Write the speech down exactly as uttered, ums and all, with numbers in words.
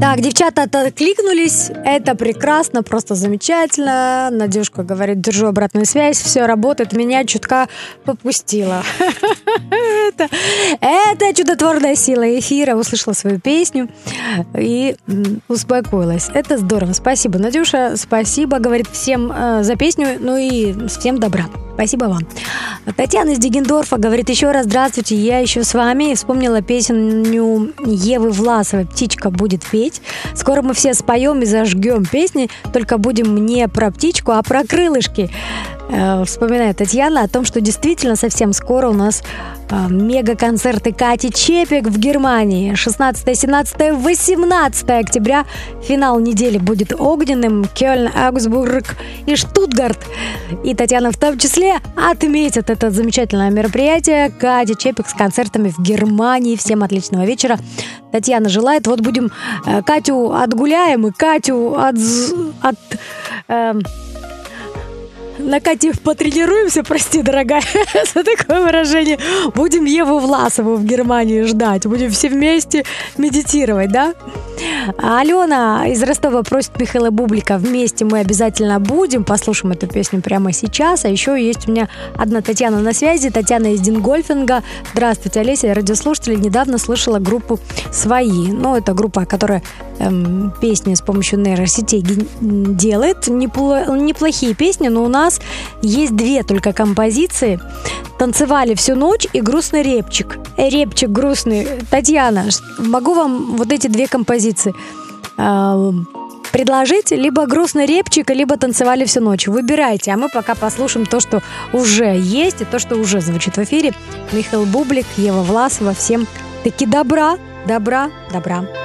Так, девчата откликнулись, это прекрасно, просто замечательно. Надюшка говорит, держу обратную связь, все работает, меня чутка попустила. это, это чудотворная сила эфира, услышала свою песню и успокоилась. Это здорово, спасибо, Надюша, спасибо, говорит всем э, за песню, ну и всем добра. Спасибо вам. Татьяна из Дегендорфа говорит еще раз здравствуйте, я еще с вами. Вспомнила песню Евы Власовой «Птичка будет петь». Скоро мы все споем и зажгем песни, только будем не про птичку, а про крылышки. Вспоминает Татьяна о том, что действительно совсем скоро у нас мега-концерты Кати Чепик в Германии. шестнадцатое, семнадцатое, восемнадцатое октября. Финал недели будет огненным. Кёльн, Аугсбург и Штутгарт. И Татьяна в том числе отметит это замечательное мероприятие. Катя Чепик с концертами в Германии. Всем отличного вечера. Татьяна желает. Вот будем Катю отгуляем и Катю от... от э, на Кате потренируемся, прости, дорогая, за такое выражение. Будем Еву Власову в Германии ждать. Будем все вместе медитировать, да? А Алена из Ростова просит Михаила Бублика. Вместе мы обязательно будем. Послушаем эту песню прямо сейчас. А еще есть у меня одна Татьяна на связи. Татьяна из Дингольфинга. Здравствуйте, Олеся, радиослушатели. Недавно слышала группу «Свои». Ну, это группа, которая эм, песни с помощью нейросетей делает. Непло- неплохие песни, но у нас есть две только композиции. «Танцевали всю ночь» и «Грустный репчик». Репчик грустный. Татьяна, могу вам вот эти две композиции э, предложить? Либо «Грустный репчик», либо «Танцевали всю ночь». Выбирайте, а мы пока послушаем то, что уже есть, и то, что уже звучит в эфире. Михаил Бублик, Ева Власова. Всем таки добра, добра, добра.